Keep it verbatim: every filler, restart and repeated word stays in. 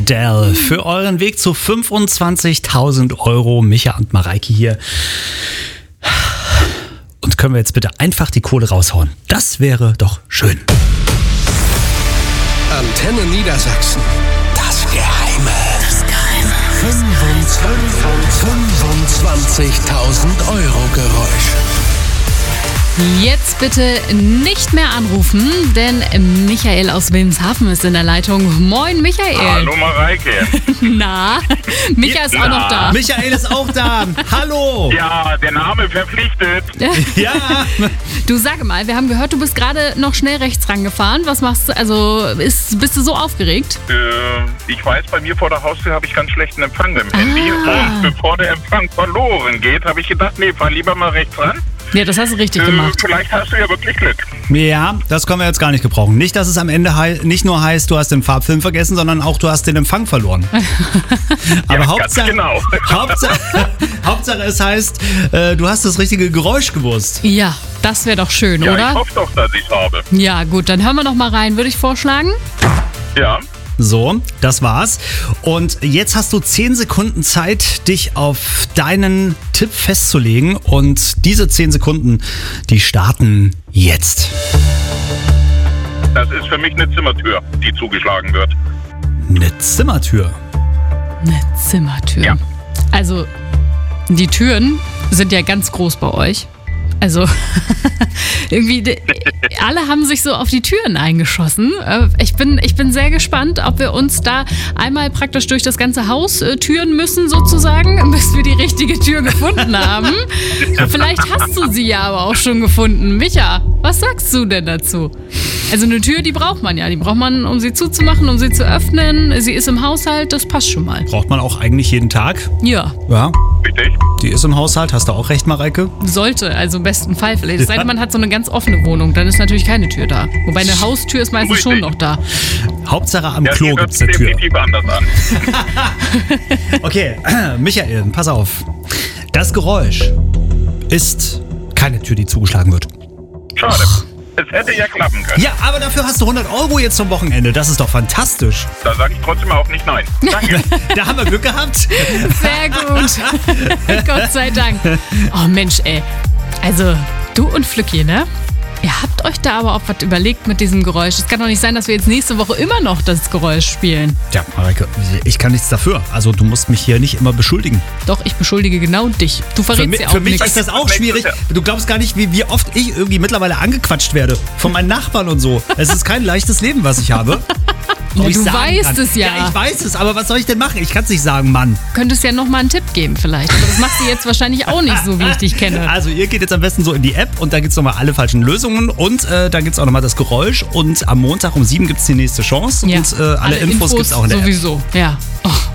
Adele für euren Weg zu fünfundzwanzigtausend Euro. Micha und Mareike hier. Und können wir jetzt bitte einfach die Kohle raushauen? Das wäre doch schön. Antenne Niedersachsen. Das Geheime. Das Geheime. fünfundzwanzigtausend Euro Geräusch. Jetzt bitte nicht mehr anrufen, denn Michael aus Wilhelmshaven ist in der Leitung. Moin, Michael. Hallo, Mareike. Na, Micha ist auch noch da. Michael ist auch da. Hallo. Ja, der Name verpflichtet. Ja. Du, sag mal, wir haben gehört, du bist gerade noch schnell rechts rangefahren. Was machst du? Also, ist, bist du so aufgeregt? Äh, ich weiß, bei mir vor der Haustür habe ich ganz schlechten Empfang im Handy. Ah. Und bevor der Empfang verloren geht, habe ich gedacht, nee, fahr lieber mal rechts ran. Ja, das hast du richtig Äh, gemacht. vielleicht hast du ja wirklich Glück. Ja, das können wir jetzt gar nicht gebrauchen. Nicht, dass es am Ende hei- nicht nur heißt, du hast den Farbfilm vergessen, sondern auch, du hast den Empfang verloren. Aber Ja, Hauptsache, ganz genau. Hauptsache, Hauptsache, es heißt, äh, du hast das richtige Geräusch gewusst. Ja, das wäre doch schön, Ja, oder? ich hoffe doch, dass ich es habe. Ja, gut, dann hören wir noch mal rein, würde ich vorschlagen. Ja. So, das war's. Und jetzt hast du zehn Sekunden Zeit, dich auf deinen Tipp festzulegen. Und diese zehn Sekunden, die starten jetzt. Das ist für mich eine Zimmertür, die zugeschlagen wird. Eine Zimmertür. Eine Zimmertür. Ja. Also, die Türen sind ja ganz groß bei euch. Also, irgendwie, de- alle haben sich so auf die Türen eingeschossen. Äh, Ich bin, ich bin sehr gespannt, ob wir uns da einmal praktisch durch das ganze Haus äh, türen müssen, sozusagen, bis wir die richtige Tür gefunden haben. Vielleicht hast du sie ja aber auch schon gefunden. Micha, was sagst du denn dazu? Also eine Tür, die braucht man ja. Die braucht man, um sie zuzumachen, um sie zu öffnen. Sie ist im Haushalt, das passt schon mal. Braucht man auch eigentlich jeden Tag. Ja, Ja, Richtig? die ist im Haushalt. Hast du auch recht, Mareike? sollte, also im besten Fall vielleicht. Es sei denn, man hat so eine ganz offene Wohnung, dann ist natürlich keine Tür da. Wobei eine Haustür ist meistens schon noch da. Hauptsache am Ja, Klo die hört gibt's sich eine Tür. definitiv anders an. Okay, Michael, pass auf. Das Geräusch ist keine Tür, die zugeschlagen wird. Schade. Es hätte ja klappen können. Ja, aber dafür hast du hundert Euro jetzt zum Wochenende. Das ist doch fantastisch. Da sage ich trotzdem auch nicht nein. Danke. Da haben wir Glück gehabt. Sehr gut. Gott sei Dank. Oh Mensch, ey. Also, du und Flücki, ne? Ihr habt euch da aber auch was überlegt mit diesem Geräusch. Es kann doch nicht sein, dass wir jetzt nächste Woche immer noch das Geräusch spielen. Ja, Mareike, ich kann nichts dafür. Also du musst mich hier nicht immer beschuldigen. Doch, ich beschuldige genau dich. Du Für, verrätst mi- ja für auch mich nichts. ist das auch Nächstes schwierig. Jahr. Du glaubst gar nicht, wie, wie oft ich irgendwie mittlerweile angequatscht werde. Von meinen Nachbarn und so. Es ist kein leichtes Leben, was ich habe. Ob Ja, ich du sagen weißt kann. es ja. Ja, ich weiß es, aber was soll ich denn machen? Ich kann es nicht sagen, Mann. Könntest ja noch mal einen Tipp geben vielleicht. Aber das machst du jetzt wahrscheinlich auch nicht so, wie ich dich kenne. Also ihr geht jetzt am besten so in die App und da gibt es nochmal alle falschen Lösungen und äh, da gibt es auch nochmal das Geräusch und am Montag um sieben gibt es die nächste Chance Ja. und äh, alle, Infos, gibt es auch in der App. sowieso. Ja. Oh,